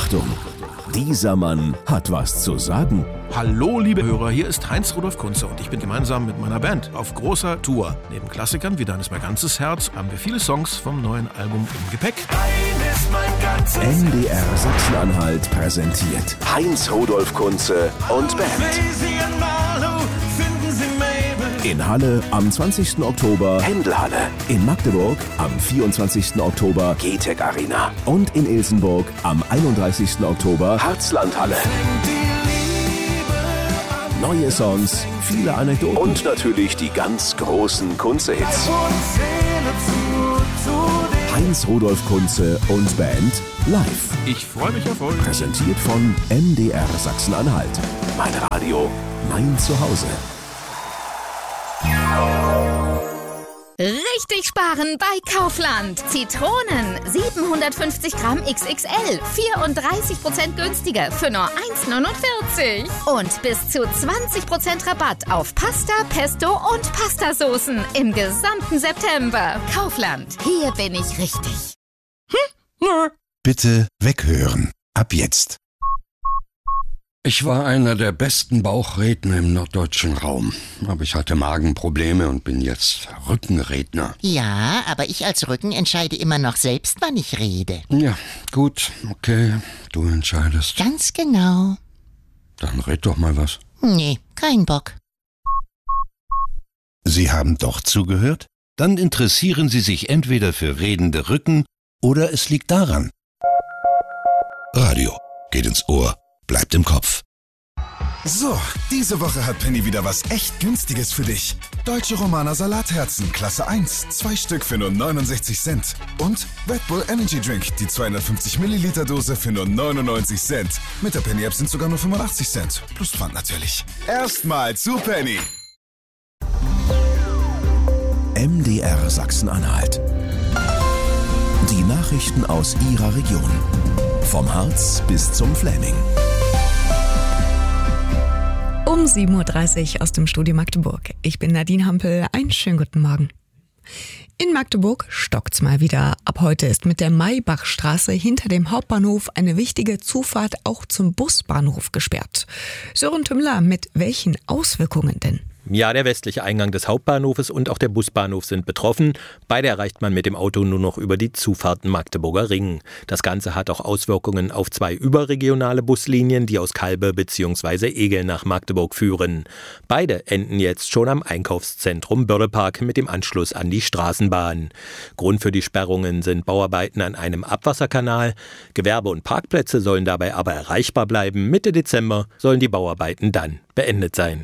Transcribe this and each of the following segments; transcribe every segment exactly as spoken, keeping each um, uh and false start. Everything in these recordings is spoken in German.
Achtung, dieser Mann hat was zu sagen. Hallo liebe Hörer, hier ist Heinz-Rudolf Kunze und ich bin gemeinsam mit meiner Band auf großer Tour. Neben Klassikern wie Dein ist mein ganzes Herz haben wir viele Songs vom neuen Album im Gepäck. M D R Sachsen-Anhalt präsentiert Heinz-Rudolf Kunze und Band. In Halle am zwanzigsten Oktober Händelhalle, in Magdeburg am vierundzwanzigsten Oktober G T E C Arena und in Ilsenburg am einunddreißigsten Oktober Herzlandhalle. Neue Songs, viele Anekdoten und natürlich die ganz großen Kunze-Hits. Heinz-Rudolf Kunze und Band live. Ich freue mich auf euch. Präsentiert von M D R Sachsen-Anhalt. Mein Radio, mein Zuhause. Richtig sparen bei Kaufland. Zitronen siebenhundertfünfzig Gramm X X L, vierunddreißig Prozent günstiger für nur eins neunundvierzig. Und bis zu zwanzig Prozent Rabatt auf Pasta, Pesto und Pastasoßen im gesamten September. Kaufland, hier bin ich richtig. Hm? Bitte weghören. Ab jetzt. Ich war einer der besten Bauchredner im norddeutschen Raum. Aber ich hatte Magenprobleme und bin jetzt Rückenredner. Ja, aber ich als Rücken entscheide immer noch selbst, wann ich rede. Ja, gut, okay, du entscheidest. Ganz genau. Dann red doch mal was. Nee, kein Bock. Sie haben doch zugehört? Dann interessieren Sie sich entweder für redende Rücken oder es liegt daran. Radio geht ins Ohr. Bleibt im Kopf. So, diese Woche hat Penny wieder was echt Günstiges für dich. Deutsche Romaner Salatherzen, Klasse eins, zwei Stück für nur neunundsechzig Cent. Und Red Bull Energy Drink, die zweihundertfünfzig Milliliter Dose für nur neunundneunzig Cent. Mit der Penny App sind sogar nur fünfundachtzig Cent. Plus Pfand natürlich. Erstmal zu Penny. M D R Sachsen-Anhalt. Die Nachrichten aus Ihrer Region. Vom Harz bis zum Fläming. Um sieben Uhr dreißig aus dem Studio Magdeburg. Ich bin Nadine Hampel. Einen schönen guten Morgen. In Magdeburg stockt's mal wieder. Ab heute ist mit der Maybachstraße hinter dem Hauptbahnhof eine wichtige Zufahrt auch zum Busbahnhof gesperrt. Sören Tümmler, mit welchen Auswirkungen denn? Ja, der westliche Eingang des Hauptbahnhofes und auch der Busbahnhof sind betroffen. Beide erreicht man mit dem Auto nur noch über die Zufahrten Magdeburger Ring. Das Ganze hat auch Auswirkungen auf zwei überregionale Buslinien, die aus Kalbe bzw. Egel nach Magdeburg führen. Beide enden jetzt schon am Einkaufszentrum Bördepark mit dem Anschluss an die Straßenbahn. Grund für die Sperrungen sind Bauarbeiten an einem Abwasserkanal. Gewerbe und Parkplätze sollen dabei aber erreichbar bleiben. Mitte Dezember sollen die Bauarbeiten dann beendet sein.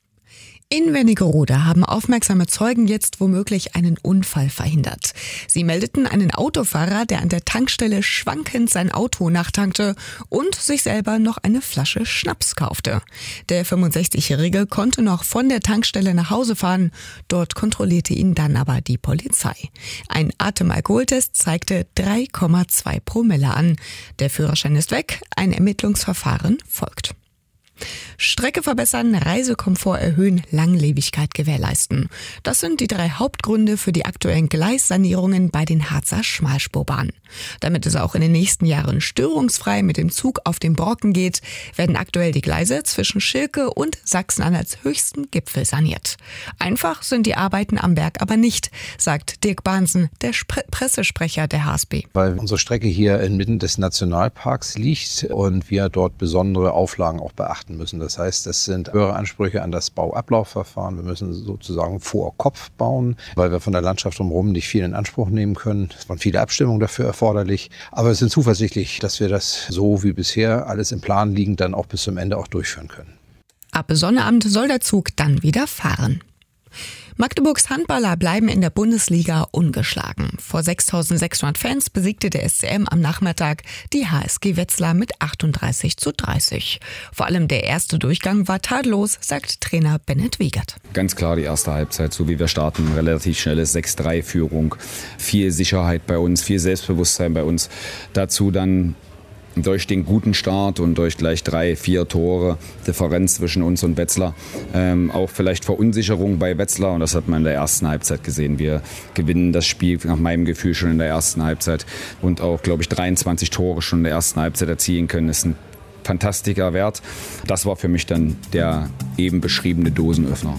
In Wernigerode haben aufmerksame Zeugen jetzt womöglich einen Unfall verhindert. Sie meldeten einen Autofahrer, der an der Tankstelle schwankend sein Auto nachtankte und sich selber noch eine Flasche Schnaps kaufte. Der fünfundsechzigjährige konnte noch von der Tankstelle nach Hause fahren. Dort kontrollierte ihn dann aber die Polizei. Ein Atemalkoholtest zeigte drei Komma zwei Promille an. Der Führerschein ist weg, ein Ermittlungsverfahren folgt. Strecke verbessern, Reisekomfort erhöhen, Langlebigkeit gewährleisten. Das sind die drei Hauptgründe für die aktuellen Gleissanierungen bei den Harzer Schmalspurbahnen. Damit es auch in den nächsten Jahren störungsfrei mit dem Zug auf den Brocken geht, werden aktuell die Gleise zwischen Schilke und Sachsen-Anhalts höchsten Gipfel saniert. Einfach sind die Arbeiten am Berg aber nicht, sagt Dirk Bahnsen, der Spre- Pressesprecher der H S B. Weil unsere Strecke hier inmitten des Nationalparks liegt und wir dort besondere Auflagen auch beachten müssen. Das heißt, es sind höhere Ansprüche an das Bauablaufverfahren. Wir müssen sozusagen vor Kopf bauen, weil wir von der Landschaft drumherum nicht viel in Anspruch nehmen können. Es waren viele Abstimmungen dafür erforderlich. Aber wir sind zuversichtlich, dass wir das so wie bisher alles im Plan liegend dann auch bis zum Ende auch durchführen können. Ab Sonnabend soll der Zug dann wieder fahren. Magdeburgs Handballer bleiben in der Bundesliga ungeschlagen. Vor sechstausendsechshundert Fans besiegte der S C M am Nachmittag die H S G Wetzlar mit achtunddreißig zu dreißig. Vor allem der erste Durchgang war tadellos, sagt Trainer Bennett Wiegert. Ganz klar die erste Halbzeit, so wie wir starten. Relativ schnelle sechs drei Führung. Viel Sicherheit bei uns, viel Selbstbewusstsein bei uns. Dazu dann durch den guten Start und durch gleich drei, vier Tore Differenz zwischen uns und Wetzlar ähm, auch vielleicht Verunsicherung bei Wetzlar, und das hat man in der ersten Halbzeit gesehen. Wir gewinnen das Spiel nach meinem Gefühl schon in der ersten Halbzeit und auch, glaube ich, dreiundzwanzig Tore schon in der ersten Halbzeit erzielen können. Das ist ein fantastischer Wert. Das war für mich dann der eben beschriebene Dosenöffner.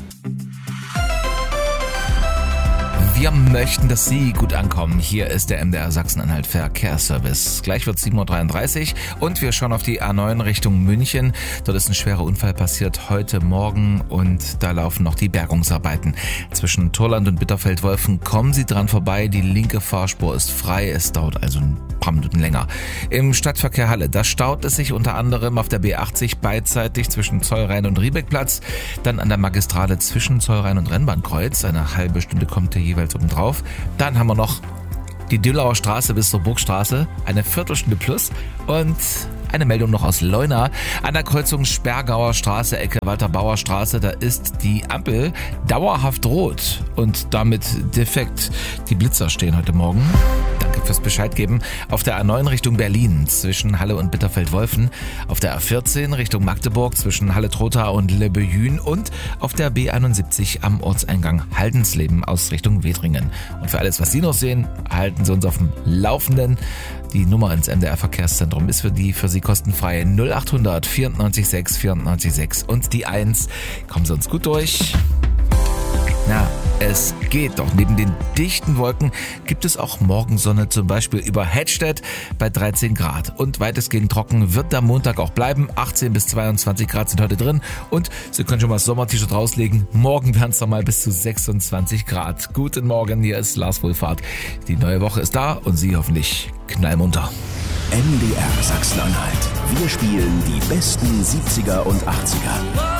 Wir möchten, dass Sie gut ankommen. Hier ist der M D R Sachsen-Anhalt Verkehrsservice. Gleich wird sieben Uhr dreiunddreißig und wir schauen auf die A neun Richtung München. Dort ist ein schwerer Unfall passiert heute Morgen und da laufen noch die Bergungsarbeiten. Zwischen Torland und Bitterfeld-Wolfen kommen Sie dran vorbei. Die linke Fahrspur ist frei. Es dauert also ein paar Minuten länger. Im Stadtverkehr Halle, da staut es sich unter anderem auf der B achtzig beidseitig zwischen Zollrhein und Riebeckplatz. Dann an der Magistrale zwischen Zollrhein und Rennbahnkreuz. Eine halbe Stunde kommt der jeweils oben drauf. Dann haben wir noch die Dillauer Straße bis zur Burgstraße, eine Viertelstunde plus, und eine Meldung noch aus Leuna. An der Kreuzung Sperrgauer Straße, Ecke Walter-Bauer Straße, da ist die Ampel dauerhaft rot und damit defekt. Die Blitzer stehen heute Morgen. Danke fürs Bescheid geben. Auf der A neun Richtung Berlin zwischen Halle und Bitterfeld-Wolfen, auf der A vierzehn Richtung Magdeburg zwischen Halle-Trotha und Lebbehüen und auf der B einundsiebzig am Ortseingang Haldensleben aus Richtung Wedringen. Und für alles, was Sie noch sehen, halten Sie uns auf dem Laufenden. Die Nummer ins M D R Verkehrszentrum ist für die für Sie kostenfrei null acht hundert vierundneunzig sechs vierundneunzig sechs und die eins. Kommen Sie uns gut durch. Na, es geht doch. Neben den dichten Wolken gibt es auch Morgensonne, zum Beispiel über Hedstedt bei dreizehn Grad. Und weitestgehend trocken wird der Montag auch bleiben. achtzehn bis zweiundzwanzig Grad sind heute drin. Und Sie können schon mal das Sommer-T-Shirt rauslegen. Morgen werden es nochmal bis zu sechsundzwanzig Grad. Guten Morgen, hier ist Lars Wohlfahrt. Die neue Woche ist da und Sie hoffentlich knallmunter. M D R Sachsen-Anhalt. Wir spielen die besten siebziger und achtziger.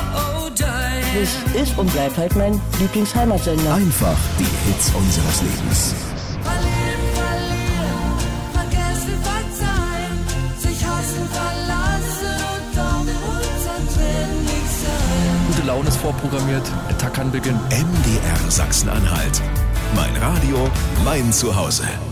Das ist und bleibt halt mein Lieblingsheimatsender. Einfach die Hits unseres Lebens. Verlieren, verlieren, vergessen, verzeihen, sich hassen, verlassen und doch unzertrennlich sein. Gute Laune ist vorprogrammiert, der Tag kann beginnen. M D R Sachsen-Anhalt. Mein Radio, mein Zuhause.